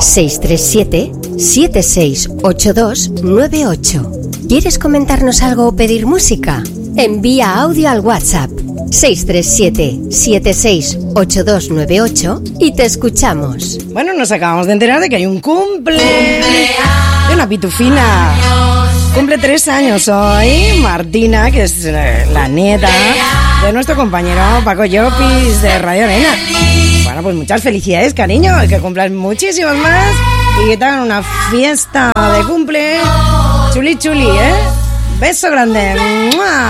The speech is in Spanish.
637-768298. ¿Quieres comentarnos algo o pedir música? Envía audio al WhatsApp 637-768298 y te escuchamos. Bueno, nos acabamos de enterar de que hay un cumple de una pitufina. Cumple 3 años hoy Martina, que es la nieta de nuestro compañero Paco Llopis de Radio Arena. Bueno, pues muchas felicidades, cariño, que cumplas muchísimos más y que te hagan una fiesta de cumple chuli chuli, ¿eh? Beso grande. ¡Mua!